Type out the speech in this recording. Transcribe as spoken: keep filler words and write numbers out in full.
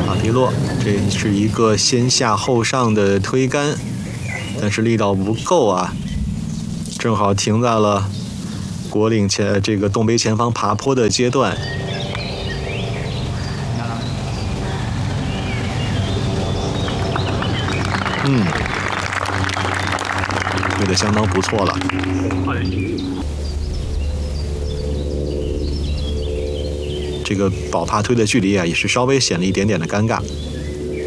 卡迪洛，这是一个先下后上的推杆，但是力道不够啊，正好停在了国岭前这个洞碑前方爬坡的阶段。嗯，推得相当不错了。这个宝帕推的距离啊，也是稍微显了一点点的尴尬。